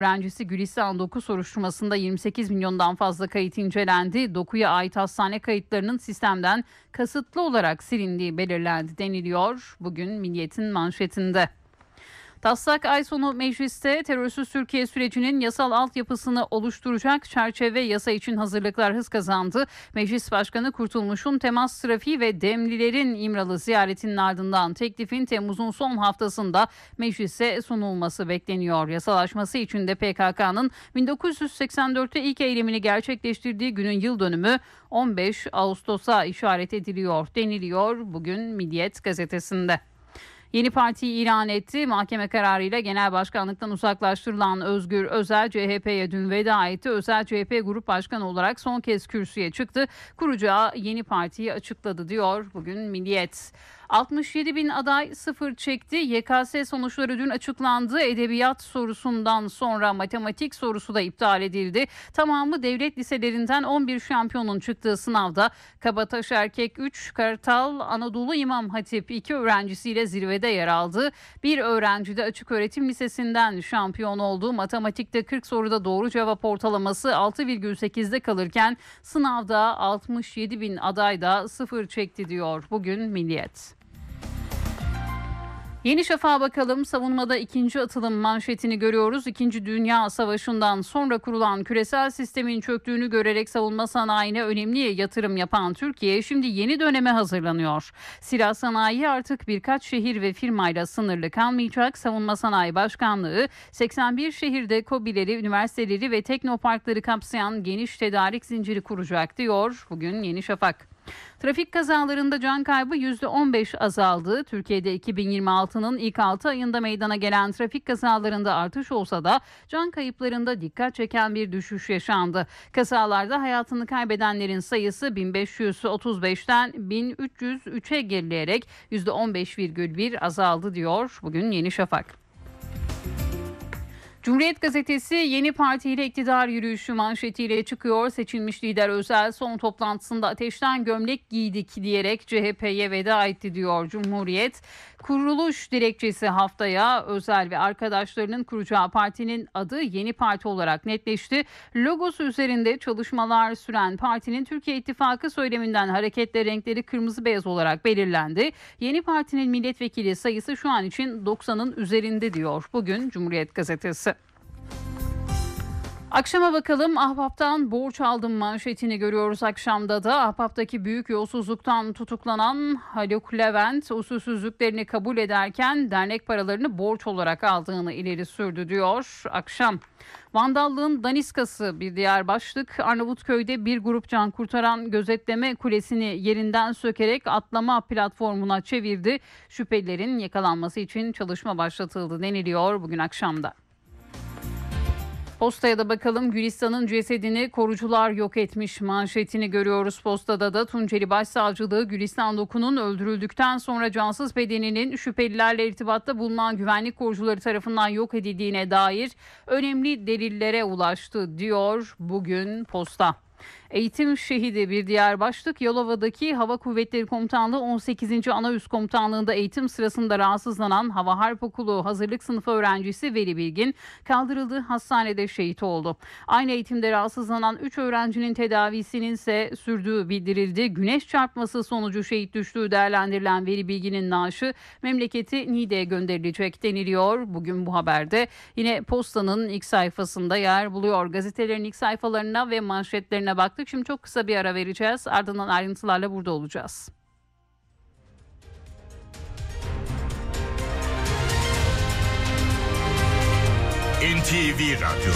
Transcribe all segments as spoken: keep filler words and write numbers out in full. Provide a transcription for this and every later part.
öğrencisi Gülistan Doku soruşturmasında yirmi sekiz milyondan fazla kayıt incelendi. Doku'ya ait hastane kayıtlarının sistemden kasıtlı olarak silindiği belirlendi deniliyor bugün Milliyet'in manşetinde. Taslak ay sonu mecliste terörsüz Türkiye sürecinin yasal altyapısını oluşturacak çerçeve yasa için hazırlıklar hız kazandı. Meclis Başkanı Kurtulmuş'un temas trafiği ve Demlilerin İmralı ziyaretinin ardından teklifin Temmuz'un son haftasında meclise sunulması bekleniyor. Yasalaşması için de P K K'nın bin dokuz yüz seksen dörtte ilk eylemini gerçekleştirdiği günün yıl dönümü on beş Ağustos'a işaret ediliyor deniliyor bugün Milliyet gazetesinde. Yeni partiyi ilan etti. Mahkeme kararıyla genel başkanlıktan uzaklaştırılan Özgür Özel C H P'ye dün veda etti. Özel C H P Grup Başkanı olarak son kez kürsüye çıktı. Kuracağı yeni partiyi açıkladı diyor bugün Milliyet. altmış yedi bin aday sıfır çekti. Y K S sonuçları dün açıklandı. Edebiyat sorusundan sonra matematik sorusu da iptal edildi. Tamamı devlet liselerinden on bir şampiyonun çıktığı sınavda Kabataş Erkek üç, Kartal Anadolu İmam Hatip iki öğrencisiyle zirvede yer aldı. Bir öğrenci de Açıköğretim Lisesi'nden şampiyon oldu. Matematikte kırk soruda doğru cevap ortalaması altı virgül sekizde kalırken sınavda altmış yedi bin aday da sıfır çekti diyor bugün Milliyet. Yeni Şafak'a bakalım. Savunmada ikinci atılım manşetini görüyoruz. İkinci Dünya Savaşı'ndan sonra kurulan küresel sistemin çöktüğünü görerek savunma sanayine önemli yatırım yapan Türkiye şimdi yeni döneme hazırlanıyor. Silah sanayi artık birkaç şehir ve firmayla sınırlı kalmayacak. Savunma Sanayi Başkanlığı seksen bir şehirde KOBİ'leri, üniversiteleri ve teknoparkları kapsayan geniş tedarik zinciri kuracak diyor bugün Yeni Şafak. Trafik kazalarında can kaybı yüzde on beş azaldı. Türkiye'de iki bin yirmi altının ilk altı ayında meydana gelen trafik kazalarında artış olsa da can kayıplarında dikkat çeken bir düşüş yaşandı. Kazalarda hayatını kaybedenlerin sayısı bin beş yüz otuz beşten bin üç yüz üçe gerileyerek yüzde on beş virgül bir azaldı diyor bugün Yeni Şafak. Cumhuriyet Gazetesi yeni partiyle iktidar yürüyüşü manşetiyle çıkıyor. Seçilmiş lider Özel son toplantısında ateşten gömlek giydik diyerek C H P'ye veda etti diyor Cumhuriyet. Kuruluş dilekçesi haftaya Özel ve arkadaşlarının kuracağı partinin adı Yeni Parti olarak netleşti. Logosu üzerinde çalışmalar süren partinin Türkiye İttifakı söyleminden hareketle renkleri kırmızı beyaz olarak belirlendi. Yeni partinin milletvekili sayısı şu an için doksanın üzerinde diyor bugün Cumhuriyet Gazetesi. Akşama bakalım. Ahbap'tan borç aldım manşetini görüyoruz akşamda da. Ahbap'taki büyük yolsuzluktan tutuklanan Haluk Levent usulsüzlüklerini kabul ederken dernek paralarını borç olarak aldığını ileri sürdü diyor akşam. Vandallığın daniskası bir diğer başlık. Arnavutköy'de bir grup can kurtaran gözetleme kulesini yerinden sökerek atlama platformuna çevirdi. Şüphelilerin yakalanması için çalışma başlatıldı deniliyor bugün akşamda. Postaya da bakalım. Gülistan'ın cesedini korucular yok etmiş manşetini görüyoruz. Postada da Tunceli Başsavcılığı Gülistan Doku'nun öldürüldükten sonra cansız bedeninin şüphelilerle irtibatta bulunan güvenlik korucuları tarafından yok edildiğine dair önemli delillere ulaştı diyor bugün Posta. Eğitim şehidi bir diğer başlık. Yalova'daki Hava Kuvvetleri Komutanlığı on sekizinci Anaüs Komutanlığı'nda eğitim sırasında rahatsızlanan Hava Harp Okulu hazırlık sınıfı öğrencisi Veli Bilgin kaldırıldığı hastanede şehit oldu. Aynı eğitimde rahatsızlanan üç öğrencinin tedavisinin ise sürdüğü bildirildi. Güneş çarpması sonucu şehit düştüğü değerlendirilen Veli Bilgin'in naaşı memleketi Niğde'ye gönderilecek deniliyor. Bugün bu haberde yine Posta'nın ilk sayfasında yer buluyor. Gazetelerin ilk sayfalarına ve manşetlerine baktık. Şimdi çok kısa bir ara vereceğiz. Ardından ayrıntılarla burada olacağız. N T V Radyo.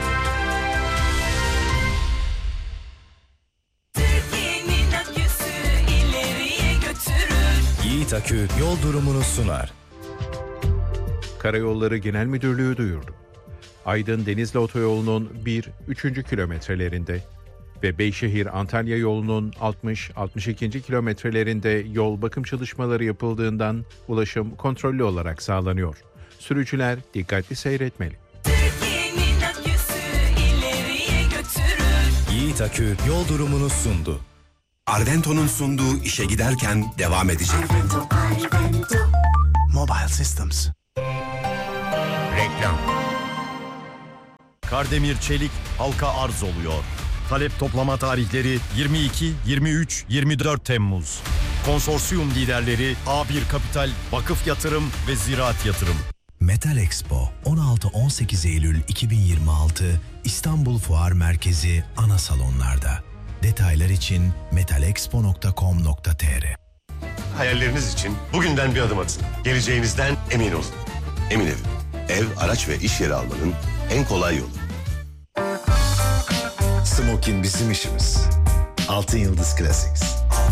Türkiye'nin aküsü ileriye götürür. Yiğit Akü yol durumunu sunar. Karayolları Genel Müdürlüğü duyurdu. Aydın Denizli Otoyolu'nun bir üçüncü kilometrelerinde ve Beyşehir-Antalya yolunun altmış altmış ikinci kilometrelerinde yol bakım çalışmaları yapıldığından ulaşım kontrollü olarak sağlanıyor. Sürücüler dikkatli seyretmeli. Türkiye'nin aküsü ileriye götürür. Yiğit Akü yol durumunu sundu. Arvento'nun sunduğu işe giderken devam edecek. Arvento, Arvento. Mobile Systems. Reklam. Kardemir Çelik halka arz oluyor. Talep toplama tarihleri yirmi iki, yirmi üç, yirmi dört Temmuz. Konsorsiyum liderleri A bir Kapital, Vakıf Yatırım ve Ziraat Yatırım. Metal Expo on altı on sekiz Eylül iki bin yirmi altı İstanbul Fuar Merkezi ana salonlarda. Detaylar için metalexpo nokta com nokta tr. Hayalleriniz için bugünden bir adım atın. Geleceğinizden emin olun. Emin Ev. Ev, araç ve iş yeri almanın en kolay yolu. Smokin bizim işimiz. Altın Yıldız Classics.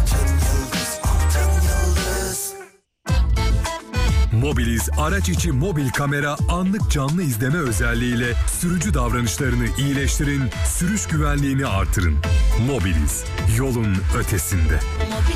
Mobiliz araç içi mobil kamera anlık canlı izleme özelliğiyle sürücü davranışlarını iyileştirin, sürüş güvenliğini artırın. Mobiliz, yolun ötesinde.